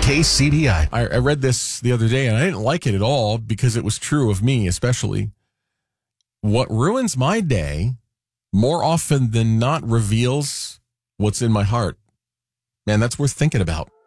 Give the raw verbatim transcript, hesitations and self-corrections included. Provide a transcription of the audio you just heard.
K C D I. I, I read this the other day, and I didn't like it at all because it was true of me, especially. What ruins my day more often than not reveals what's in my heart. Man, that's worth thinking about.